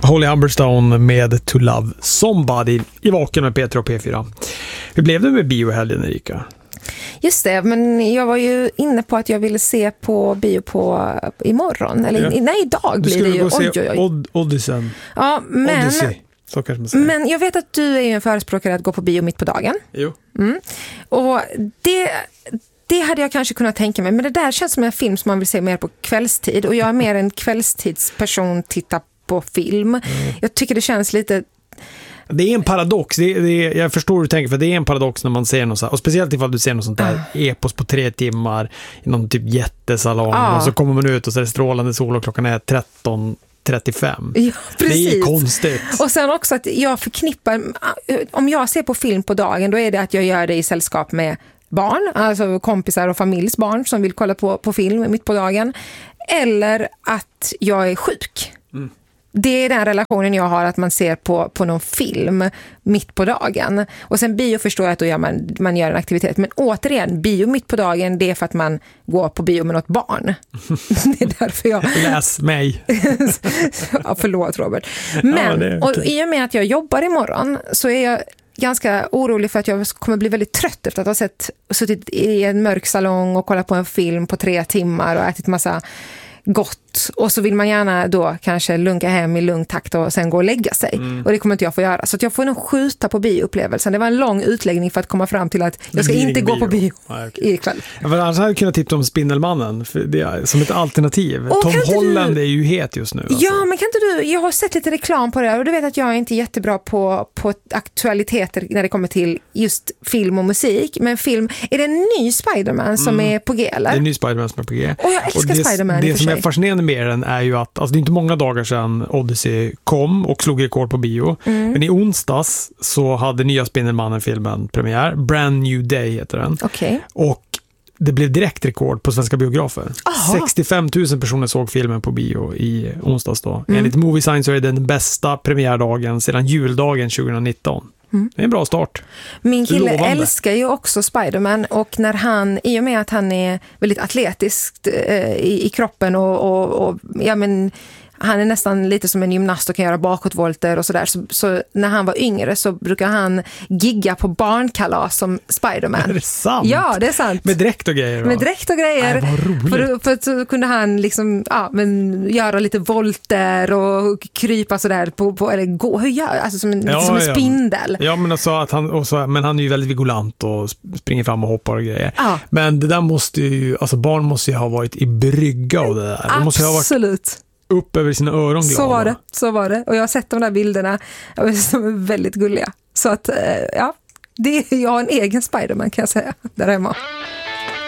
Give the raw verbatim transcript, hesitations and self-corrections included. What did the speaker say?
Holly Humberstone med To Love Somebody i Vaken med Petra och P fyra. Hur blev det med biohelgen, Erika? Just det, men jag var ju inne på att jag ville se på bio på imorgon. Eller ja. nej, idag blir det ju. Du skulle gå och se oj, oj, oj. Od- Odyssey. Ja, men, Odyssey. Så kanske man säger. men jag vet att du är ju en förespråkare att gå på bio mitt på dagen. Jo. Mm. Och det... Det hade jag kanske kunnat tänka mig, men det där känns som en film som man vill se mer på kvällstid. Och jag är mer en kvällstidsperson, tittar på film. Mm. Jag tycker det känns lite... Det är en paradox, det är, det är, jag förstår hur du tänker, för det är en paradox när man ser något så här, och speciellt ifall du ser något sånt där uh. epos på tre timmar i någon typ jättesalong uh. och så kommer man ut och så är det strålande sol och klockan är tretton trettiofem. Ja, precis. Det är konstigt. Och sen också att jag förknippar, om jag ser på film på dagen, då är det att jag gör det i sällskap med barn, alltså kompisar och familjs barn som vill kolla på, på film mitt på dagen, eller att jag är sjuk. Mm. Det är den relationen jag har, att man ser på, på någon film mitt på dagen. Och sen bio förstår jag att då gör man, man gör en aktivitet. Men återigen, bio mitt på dagen, det är för att man går på bio med något barn. Det är därför jag... Läs mig. Ja, förlåt Robert. Men, ja, okay. Och i och med att jag jobbar imorgon så är jag ganska orolig för att jag kommer bli väldigt trött efter att ha sett, suttit i en mörk salong och kollat på en film på tre timmar och ätit massa gott. Och så vill man gärna då kanske lunka hem i lugn takt och sen gå och lägga sig. Mm. Och det kommer inte jag få göra. Så att jag får nog skjuta på bioupplevelsen. Det var en lång utläggning för att komma fram till att jag ska inte gå bio. på bio ah, okay. ikväll. Ja, för annars hade jag kunnat tippa om Spindelmannen för det är, som ett alternativ. Och Tom Holland du... är ju het just nu. Alltså. Ja, men kan inte du... Jag har sett lite reklam på det och du vet att jag är inte jättebra på, på aktualiteter när det kommer till just film och musik. Men film... Är det en ny Spider-Man som mm. är på G, eller? Det är en ny Spider-Man som är på G. Och jag älskar och det, Spider-Man Det i och för som sig. är fascinerande med den är ju att alltså det är inte många dagar sedan Odyssey kom och slog rekord på bio. Mm. Men i onsdags så hade nya Spindelmannen-filmen premiär. Brand New Day heter den. Okay. Och det blev direkt rekord på svenska biografer. Aha. sextiofem tusen personer såg filmen på bio i onsdags då. Mm. Enligt Movie Sign så är det den bästa premiärdagen sedan juldagen tjugonitton. Mm. Det är en bra start. Min kille Lovande. älskar ju också Spider-Man och när han, i och med att han är väldigt atletisk eh, i, i kroppen och, och, och ja men han är nästan lite som en gymnast och kan göra bakåtvolter och sådär. Så, så när han var yngre så brukar han gigga på barnkalas som Spider-Man. Är det sant? Ja, det är sant. Med dräkt och grejer? Då? Med dräkt och grejer. Nej, vad roligt. För, för att så kunde han liksom, ja, men göra lite volter och krypa sådär på, på eller gå, hur gör, alltså som en, ja, som en ja. spindel. Ja, men alltså att han, och så, men han är ju väldigt vigilant och springer fram och hoppar och grejer. Ja. Men det där måste ju, alltså barn måste ju ha varit i brygga av det där. Absolut. De måste ju ha varit upp över sina öron glada. Så var det, så var det. Och jag har sett de där bilderna som är väldigt gulliga. Så att, ja, det, jag har en egen Spider-Man kan jag säga, där hemma.